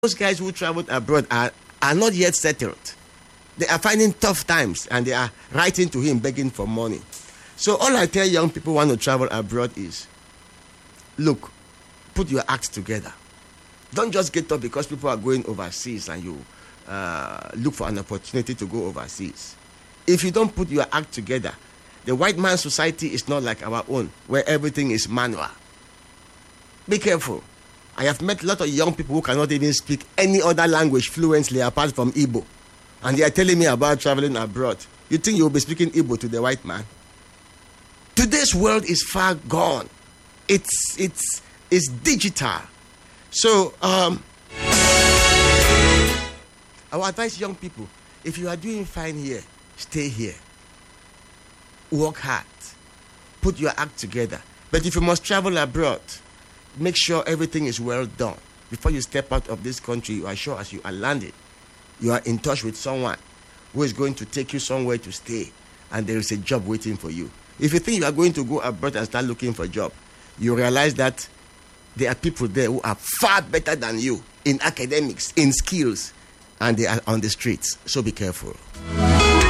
those guys who traveled abroad are not yet settled. They are finding tough times and they are writing to him begging for money. So all I tell young people who want to travel abroad is, look, put your acts together. Don't just get up because people are going overseas and you look for an opportunity to go overseas. If you don't put your act together, the white man's society is not like our own, where everything is manual. Be careful. I have met a lot of young people who cannot even speak any other language fluently apart from Igbo. And they are telling me about traveling abroad. You think you will be speaking Igbo to the white man? Today's world is far gone. It's digital. So, I would advise young people, if you are doing fine here, stay here. Work hard. Put your act together. But if you must travel abroad, make sure everything is well done. Before you step out of this country, you are sure as you are landed, you are in touch with someone who is going to take you somewhere to stay, and there is a job waiting for you. If you think you are going to go abroad and start looking for a job, you realize that there are people there who are far better than you in academics, in skills, and they are on the streets. So be careful.